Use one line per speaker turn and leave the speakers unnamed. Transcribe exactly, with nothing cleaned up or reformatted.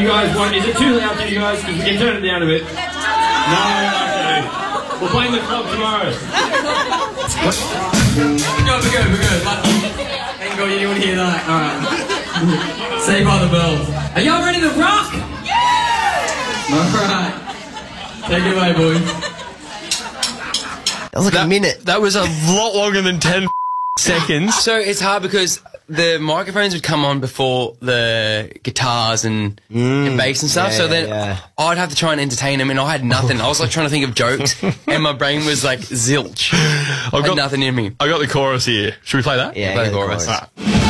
you guys want? Is it too loud for you guys? Because we can turn it down a bit. No, okay. We're playing the club tomorrow.
We're good, we're good, we're good. Thank God you didn't want to hear that. Alright. Saved by the Bell. Are y'all ready to rock? Yeah! Alright. Take it away, boys.
That was like
that,
a minute.
That was a lot longer than ten seconds.
So it's hard because the microphones would come on before the guitars and,
Mm,
and bass and stuff.
yeah,
so then
yeah.
I'd have to try and entertain them, and I had nothing. I was like trying to think of jokes, and my brain was like zilch. I
I've
had
got
nothing in me.
I got the chorus here. Should we play that?
Yeah,
Play
yeah,
the
the
chorus.
chorus.
All right.